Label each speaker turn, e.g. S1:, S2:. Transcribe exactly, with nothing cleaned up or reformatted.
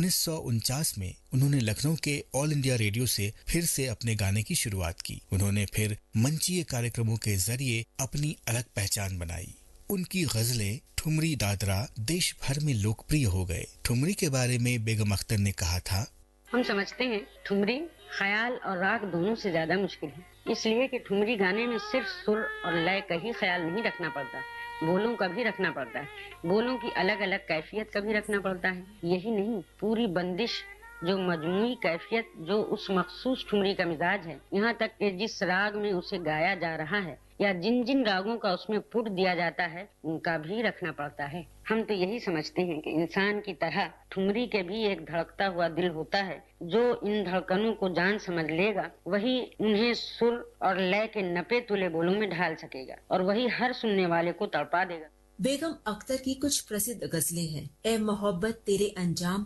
S1: उन्नीस सौ उनचास में उन्होंने लखनऊ के ऑल इंडिया रेडियो से फिर से अपने गाने की शुरुआत की। उन्होंने फिर मंचीय कार्यक्रमों के जरिए अपनी अलग पहचान बनाई। उनकी गजलें ठुमरी दादरा देश भर में लोकप्रिय हो गए। ठुमरी के बारे में बेगम अख्तर ने कहा था,
S2: हम समझते हैं ठुमरी ख्याल और राग दोनों से ज्यादा मुश्किल है, इसलिए कि ठुमरी गाने में सिर्फ सुर और लय का ही ख्याल नहीं रखना पड़ता, बोलों का भी रखना पड़ता है। बोलों की अलग अलग कैफियत का भी रखना पड़ता है। यही नहीं, पूरी बंदिश जो मजमूई कैफियत, जो उस मखसूस ठुमरी का मिजाज है, यहाँ तक कि जिस राग में उसे गाया जा रहा है या जिन जिन रागों का उसमें पुट दिया जाता है, उनका भी रखना पड़ता है। हम तो यही समझते हैं कि इंसान की तरह ठुमरी के भी एक धड़कता हुआ दिल होता है। जो इन धड़कनों को जान समझ लेगा, वही उन्हें सुर और लय के नपे तुले बोलों में ढाल सकेगा और वही हर सुनने वाले को तड़पा देगा।
S3: बेगम अख्तर की कुछ प्रसिद्ध गजलें हैं। ए मोहब्बत तेरे अंजाम